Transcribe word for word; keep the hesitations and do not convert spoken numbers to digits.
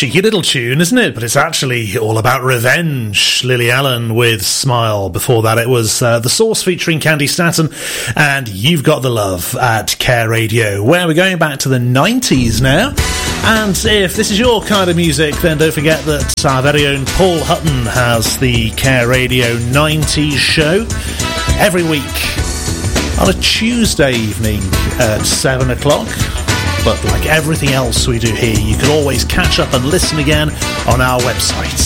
Cheeky little tune, isn't it? But it's actually all about revenge. Lily Allen with Smile. Before that, it was uh, The Source featuring Candy Staton and You've Got the Love at Care Radio, where we're going back to the nineties now. And if this is your kind of music, then don't forget that our very own Paul Hutton has the Care Radio nineties show every week on a Tuesday evening at seven o'clock. But like everything else we do here, you can always catch up and listen again on our website.